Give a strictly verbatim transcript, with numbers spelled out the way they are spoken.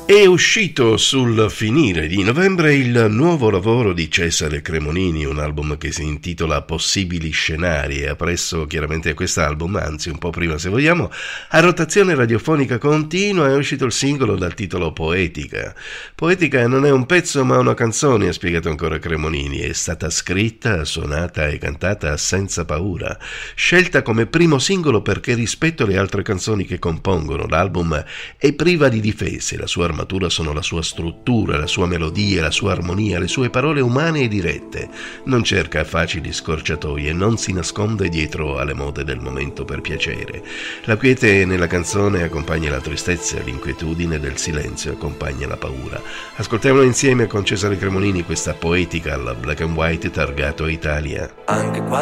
È uscito sul finire di novembre il nuovo lavoro di Cesare Cremonini, un album che si intitola Possibili Scenari e appresso chiaramente a quest'album, anzi un po' prima se vogliamo, a rotazione radiofonica continua è uscito il singolo dal titolo Poetica. Poetica non è un pezzo ma una canzone, ha spiegato ancora Cremonini, è stata scritta, suonata e cantata senza paura, scelta come primo singolo perché rispetto alle altre canzoni che compongono l'album è priva di difese, la sua armatura sono la sua struttura, la sua melodia, la sua armonia, le sue parole umane e dirette. Non cerca facili scorciatoie, non si nasconde dietro alle mode del momento per piacere. La quiete nella canzone accompagna la tristezza, l'inquietudine del silenzio accompagna la paura. Ascoltiamolo insieme con Cesare Cremonini questa Poetica alla Black and White targato Italia. Anche qua